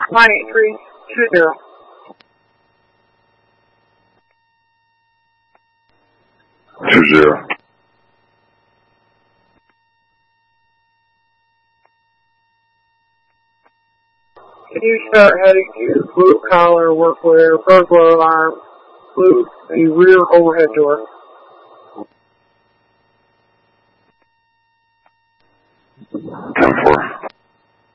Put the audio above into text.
98320. 20. Can you start heading to blue collar workwear, burglar alarm, blue, the rear overhead door?